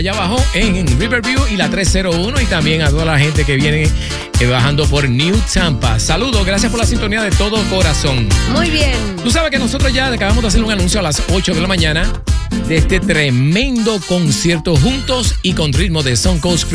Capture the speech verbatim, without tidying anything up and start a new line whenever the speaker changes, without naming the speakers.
allá abajo en Riverview y la trescientos uno, y también a toda la gente que viene eh, bajando por New Tampa. Saludos, gracias por la sintonía de todo corazón.
Muy bien.
Tú sabes que nosotros ya acabamos de hacer un anuncio a las ocho de la mañana de este tremendo concierto juntos y con ritmo de Sun Coast